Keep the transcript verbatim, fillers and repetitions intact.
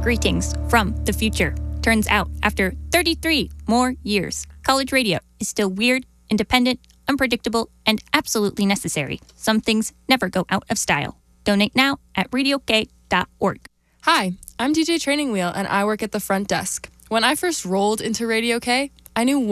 Greetings from the future. Turns out, after thirty-three more years, college radio is still weird, independent, unpredictable, and absolutely necessary. Some things never go out of style. Donate now at radio k dot org. Hi, I'm D J Training Wheel, and I work at the front desk. When I first rolled into Radio K, I knew